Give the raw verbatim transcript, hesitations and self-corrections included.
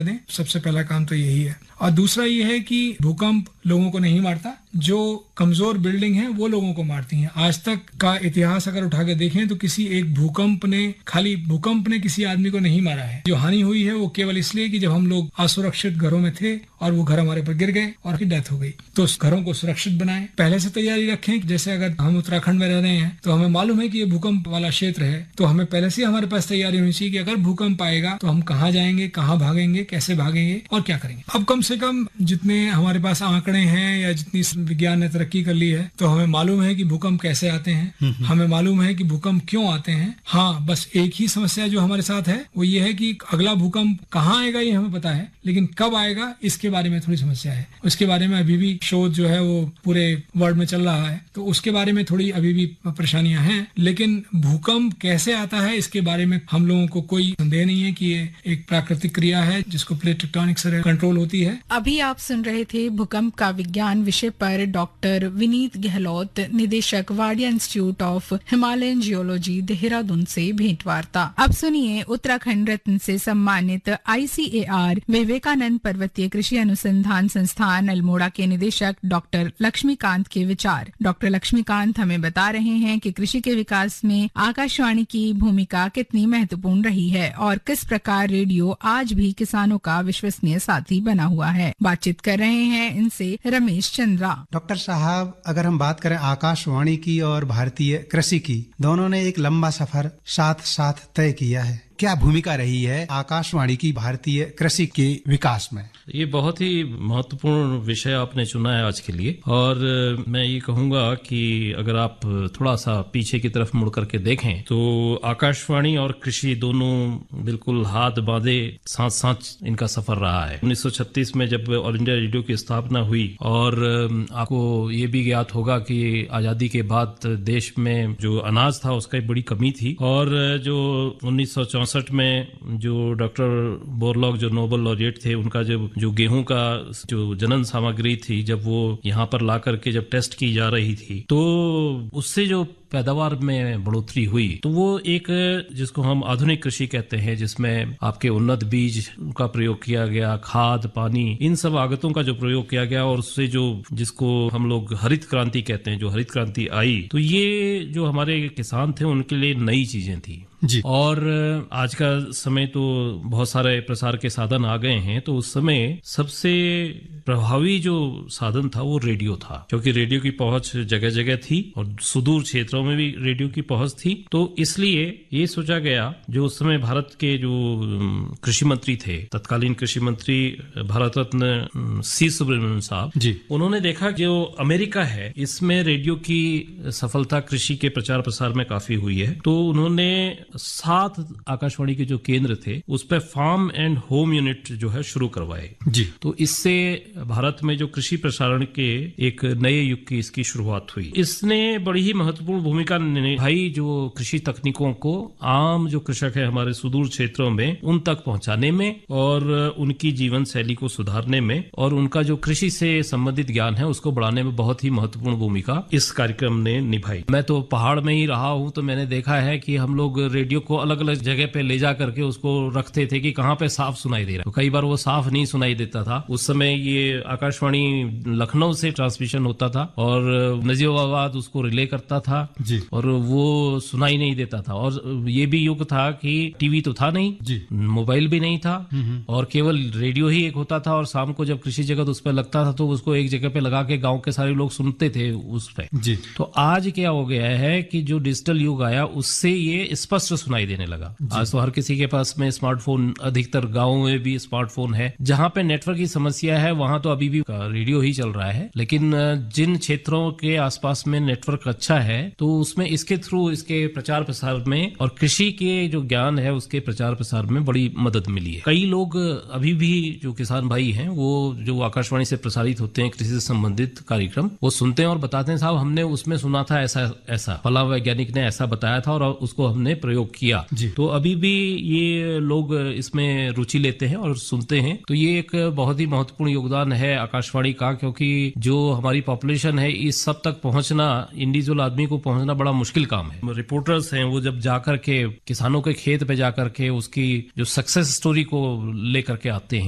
दें। सबसे पहला काम तो यही है। और दूसरा ये है कि भूकंप लोगों को नहीं मारता, जो कमजोर बिल्डिंग है वो लोगों को मारती हैं। आज तक का इतिहास अगर उठा के देखें तो किसी एक भूकंप ने खाली भूकंप ने किसी आदमी को नहीं मारा है। जो हानि हुई है वो केवल इसलिए कि जब हम लोग असुरक्षित घरों में थे और वो घर हमारे पर गिर गए और डेथ हो गई। तो उस घरों को सुरक्षित बनाएं, पहले से तैयारी रखें। जैसे अगर हम उत्तराखंड में रह रहे हैं तो हमें मालूम है कि ये भूकंप वाला क्षेत्र है, तो हमें पहले से हमारे पास तैयारी होनी चाहिए कि अगर भूकंप आएगा तो हम कहाँ जाएंगे, कहाँ भागेंगे, कैसे भागेंगे और क्या करेंगे। अब कम से कम जितने हमारे पास आंकड़े हैं या जितनी विज्ञान ने तरक्की कर ली है तो हमें मालूम है कि भूकंप कैसे आते हैं, हमें मालूम है कि भूकंप क्यों आते हैं। हाँ, बस एक ही समस्या जो हमारे साथ है वो ये है कि अगला भूकंप कहाँ आएगा ये हमें पता है, लेकिन कब आएगा इसके बारे में थोड़ी समस्या है। उसके बारे में अभी भी शोध जो है वो पूरे वर्ल्ड में चल रहा है, तो उसके बारे में थोड़ी अभी भी परेशानियां हैं। लेकिन भूकंप कैसे आता है इसके बारे में हम लोगों को कोई संदेह नहीं है कि ये एक प्राकृतिक क्रिया है जिसको प्लेट टेक्टोनिक से कंट्रोल होती है। अभी आप सुन रहे थे भूकंप का विज्ञान विषय पर डॉक्टर विनीत गहलोत, निदेशक Wadia institute of Himalayan geology, Dehradun से भेंटवार्ता। अब सुनिए उत्तराखंड रत्न से सम्मानित आईसीएआर विवेकानंद पर्वतीय कृषि अनुसंधान संस्थान अल्मोड़ा के निदेशक डॉक्टर लक्ष्मीकांत के विचार। डॉक्टर लक्ष्मीकांत हमें बता रहे हैं कि कृषि के विकास में आकाशवाणी की भूमिका कितनी महत्वपूर्ण रही है और किस प्रकार रेडियो आज भी किसानों का विश्वसनीय साथी बना हुआ है। बातचीत कर रहे हैं इनसे रमेश चंद्रा। डॉक्टर साहब, अगर हम बात करें आकाशवाणी की और भारतीय कृषि की, दोनों ने एक लंबा सफर साथ साथ तय किया है। क्या भूमिका रही है आकाशवाणी की भारतीय कृषि के विकास में? ये बहुत ही महत्वपूर्ण विषय आपने चुना है आज के लिए, और मैं ये कहूंगा कि अगर आप थोड़ा सा पीछे की तरफ मुड़ करके देखें तो आकाशवाणी और कृषि दोनों बिल्कुल हाथ बांधे साथ साथ इनका सफर रहा है। उन्नीस सौ छत्तीस में जब ऑल इंडिया रेडियो की स्थापना हुई, और आपको ये भी ज्ञात होगा कि आजादी के बाद देश में जो अनाज था उसका बड़ी कमी थी, और जो उन्नीस सौ चौसठ में जो डॉक्टर बोरलॉग जो नोबेल लॉरिएट थे, उनका जब जो गेहूं का जो जनन सामग्री थी जब वो यहाँ पर ला करके जब टेस्ट की जा रही थी तो उससे जो पैदावार में बढ़ोतरी हुई, तो वो एक जिसको हम आधुनिक कृषि कहते हैं, जिसमें आपके उन्नत बीज का प्रयोग किया गया, खाद, पानी, इन सब आगतों का जो प्रयोग किया गया, और उससे जो जिसको हम लोग हरित क्रांति कहते हैं, जो हरित क्रांति आई, तो ये जो हमारे किसान थे उनके लिए नई चीजें थी जी। और आज का समय तो बहुत सारे प्रसार के साधन आ गए हैं, तो उस समय सबसे प्रभावी जो साधन था वो रेडियो था, क्योंकि रेडियो की पहुंच जगह जगह थी और सुदूर क्षेत्रों में भी रेडियो की पहुंच थी। तो इसलिए ये सोचा गया, जो उस समय भारत के जो कृषि मंत्री थे, तत्कालीन कृषि मंत्री भारत रत्न सी सुब्रमण्यम साहब जी, उन्होंने देखा कि जो अमेरिका है इसमें रेडियो की सफलता कृषि के प्रचार प्रसार में काफी हुई है, तो उन्होंने सात आकाशवाणी के जो केंद्र थे उस पर फार्म एंड होम यूनिट जो है शुरू करवाए जी। तो इससे भारत में जो कृषि प्रसारण के एक नए युग की इसकी शुरुआत हुई। इसने बड़ी ही महत्वपूर्ण भूमिका निभाई जो कृषि तकनीकों को आम जो कृषक है हमारे सुदूर क्षेत्रों में उन तक पहुंचाने में, और उनकी जीवन शैली को सुधारने में, और उनका जो कृषि से संबंधित ज्ञान है उसको बढ़ाने में बहुत ही महत्वपूर्ण भूमिका इस कार्यक्रम ने निभाई। मैं तो पहाड़ में ही रहा हूं, तो मैंने देखा है कि हम लोग रेडियो को अलग अलग जगह पे ले जा करके उसको रखते थे कि कहाँ पे साफ सुनाई दे रहा है, तो कई बार वो साफ नहीं सुनाई देता था। उस समय ये आकाशवाणी लखनऊ से ट्रांसमिशन होता था और नजीबाबाद उसको रिले करता था जी, और वो सुनाई नहीं देता था। और ये भी युग था कि टीवी तो था नहीं जी, मोबाइल भी नहीं था, और केवल रेडियो ही एक होता था, और शाम को जब कृषि जगत उस पर लगता था तो उसको एक जगह पे लगा के गांव के सारे लोग सुनते थे उस पे जी। तो आज क्या हो गया है कि जो डिजिटल युग आया उससे ये स्पष्ट सुनाई देने लगा। आज तो हर किसी के पास में स्मार्टफोन, अधिकतर गाँव में भी स्मार्टफोन है। जहाँ पे नेटवर्क की समस्या है वहां तो अभी भी रेडियो ही चल रहा है, लेकिन जिन क्षेत्रों के आसपास में नेटवर्क अच्छा है तो उसमें इसके थ्रू इसके प्रचार प्रसार में और कृषि के जो ज्ञान है उसके प्रचार प्रसार में बड़ी मदद मिली है। कई लोग अभी भी जो किसान भाई हैं वो जो आकाशवाणी से प्रसारित होते हैं कृषि से संबंधित कार्यक्रम वो सुनते हैं और बताते हैं, साहब हमने उसमें सुना था ऐसा ऐसा फला वैज्ञानिक ने ऐसा बताया था और उसको हमने प्रयोग किया। तो अभी भी ये लोग इसमें रुचि लेते हैं और सुनते हैं। तो ये एक बहुत ही महत्वपूर्ण योगदान है आकाशवाणी का, क्योंकि जो हमारी पॉपुलेशन है इस सब तक पहुंचना, इंडिविजुअल आदमी को पहुंचना बड़ा मुश्किल काम है। रिपोर्टर्स हैं वो जब जाकर के किसानों के खेत पे जाकर के उसकी जो सक्सेस स्टोरी को लेकर के आते हैं